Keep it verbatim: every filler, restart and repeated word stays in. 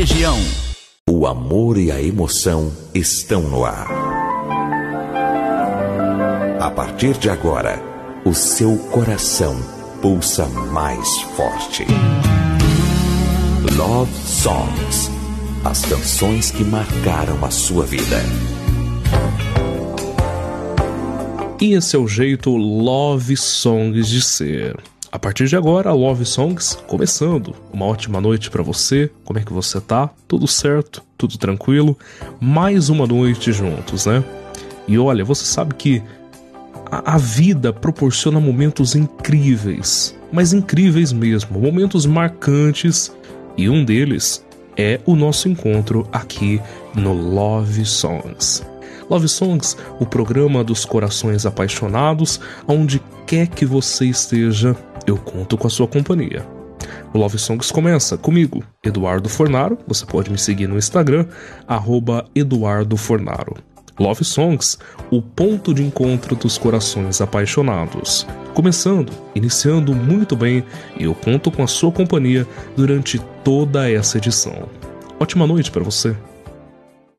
região. O amor e a emoção estão no ar. A partir de agora, o seu coração pulsa mais forte. Love Songs. As canções que marcaram a sua vida. E esse é o jeito Love Songs de ser. A partir de agora, Love Songs começando. Uma ótima noite pra você. Como é que você tá? Tudo certo? Tudo tranquilo? Mais uma noite juntos, né? E olha, você sabe que a, a vida proporciona momentos incríveis, mas incríveis mesmo, momentos marcantes, e um deles é o nosso encontro aqui no Love Songs. Love Songs, o programa dos corações apaixonados, onde quer que você esteja, eu conto com a sua companhia. O Love Songs começa comigo, Eduardo Fornaro. Você pode me seguir no Instagram, arroba Eduardo Fornaro. Love Songs, o ponto de encontro dos corações apaixonados. Começando, iniciando muito bem, e eu conto com a sua companhia durante toda essa edição. Ótima noite para você.